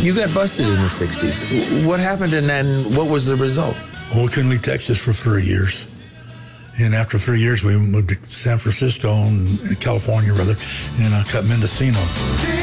You got busted in the 60s. What happened and then what was the result? Well, we couldn't leave Texas for 3 years. And after 3 years, we moved to San Francisco, and California, rather, and cut Mendocino.